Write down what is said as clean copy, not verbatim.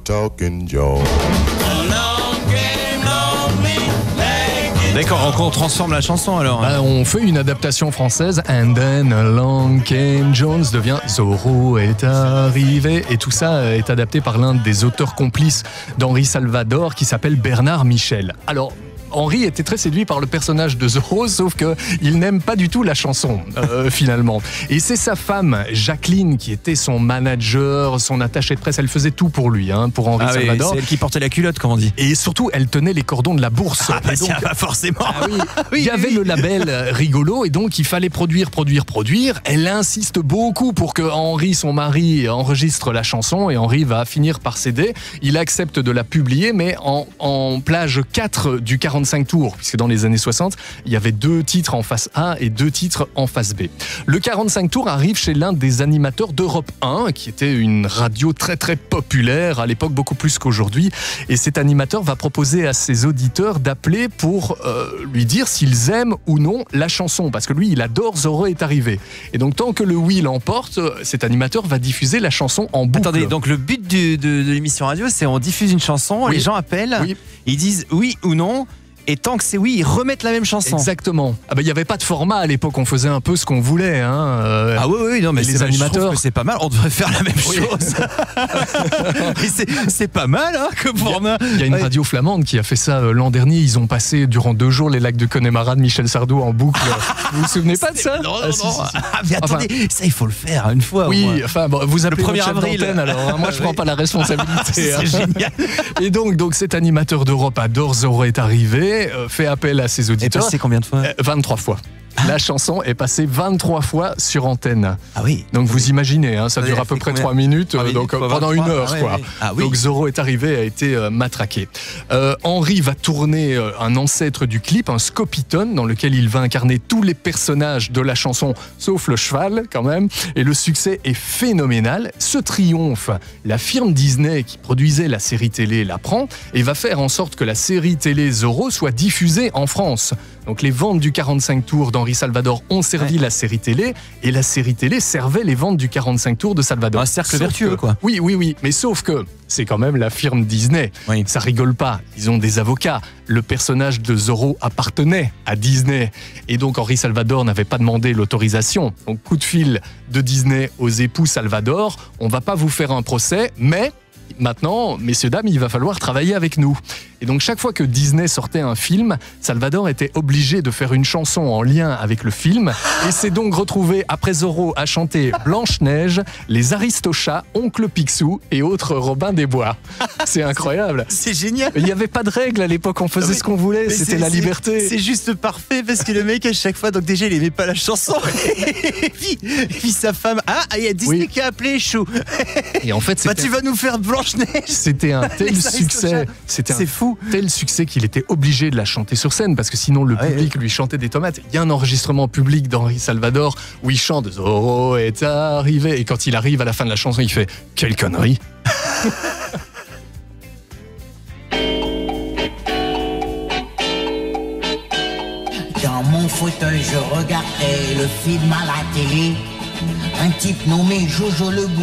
talking Joe. D'accord, donc on transforme la chanson alors. On fait une adaptation française. And then along came Jones devient Zorro est arrivé. Et tout ça est adapté par l'un des auteurs complices d'Henri Salvador qui s'appelle Bernard Michel. Alors, Henri était très séduit par le personnage de Zorro, sauf qu'il n'aime pas du tout la chanson, finalement. Et c'est sa femme, Jacqueline, qui était son manager, son attachée de presse. Elle faisait tout pour lui, pour Henri Salvador. C'est elle qui portait la culotte, comme on dit. Et surtout, elle tenait les cordons de la bourse. Forcément. Il y avait le label rigolo, et donc il fallait produire. Elle insiste beaucoup pour que Henri, son mari, enregistre la chanson, et Henri va finir par céder. Il accepte de la publier, mais en plage 4 du 45 tours, puisque dans les années 60, il y avait 2 titres en face A et 2 titres en face B. Le 45 tours arrive chez l'un des animateurs d'Europe 1, qui était une radio très très populaire, à l'époque beaucoup plus qu'aujourd'hui, et cet animateur va proposer à ses auditeurs d'appeler pour lui dire s'ils aiment ou non la chanson, parce que lui, il adore Zorro est arrivé. Et donc, tant que le oui l'emporte, cet animateur va diffuser la chanson en boucle. Attendez, donc le but de l'émission radio, c'est on diffuse une chanson, les gens appellent, ils disent oui ou non. Et tant que c'est oui, ils remettent la même chanson. Exactement. Il n'y avait pas de format à l'époque, on faisait un peu ce qu'on voulait. Non, mais les animateurs. Je trouve que c'est pas mal, on devrait faire la même chose. c'est pas mal, comme format. Il y a une radio flamande qui a fait ça l'an dernier. Ils ont passé durant 2 jours les lacs de Connemara de Michel Sardou en boucle. Vous vous souvenez pas de ça? Non. Mais attendez, ça il faut le faire une fois. Oui, vous appelez le 1er chef avril d'antenne, alors. Moi, je prends pas la responsabilité. C'est génial. Et donc cet animateur d'Europe adore Zorro est arrivé. Fait appel à ses auditeurs. Et passé combien de fois? 23 fois. La chanson est passée 23 fois sur antenne. Ah oui. Donc vous imaginez, ça dure à peu près 3 minutes, donc pendant 1 heure. Donc Zorro est arrivé, a été matraqué. Henri va tourner un ancêtre du clip, un Scopitone, dans lequel il va incarner tous les personnages de la chanson, sauf le cheval quand même. Et le succès est phénoménal. Ce triomphe, la firme Disney qui produisait la série télé l'apprend et va faire en sorte que la série télé Zorro soit diffusée en France. Donc les ventes du 45 tours d'Henri Salvador ont servi la série télé, et la série télé servait les ventes du 45 tours de Salvador. Un cercle vertueux, quoi. Oui, mais sauf que c'est quand même la firme Disney. Oui. Ça rigole pas, ils ont des avocats. Le personnage de Zorro appartenait à Disney, et donc Henri Salvador n'avait pas demandé l'autorisation. Donc coup de fil de Disney aux époux Salvador, on va pas vous faire un procès, mais maintenant, messieurs, dames, il va falloir travailler avec nous. Et donc, chaque fois que Disney sortait un film, Salvador était obligé de faire une chanson en lien avec le film et s'est donc retrouvé, après Zorro, à chanter Blanche-Neige, Les Aristochats, Oncle Picsou et autres Robin des Bois. C'est incroyable. C'est génial. Il n'y avait pas de règles à l'époque, on faisait ce qu'on voulait, c'était la liberté. C'est juste parfait parce que le mec, à chaque fois, donc déjà, il aimait pas la chanson. et puis sa femme, il y a Disney qui a appelé Chou. Et en fait, tu vas nous faire Blanche-Neige. C'était un tel succès. C'est fou. Tel succès qu'il était obligé de la chanter sur scène parce que sinon le public lui chantait des tomates. Il y a un enregistrement public d'Henri Salvador où il chante Zorro est arrivé et quand il arrive à la fin de la chanson il fait quelle connerie. Dans mon fauteuil je regardais le film à la télé. Un type nommé Jojo le Bou